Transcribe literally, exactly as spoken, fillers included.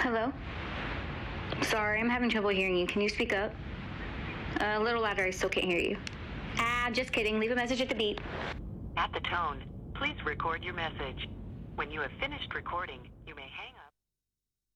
Hello? Sorry, I'm having trouble hearing you. Can you speak up? Uh, a little louder, I still can't hear you. Ah, just kidding. Leave a message at the beep. At the tone, please record your message. When you have finished recording, you may hang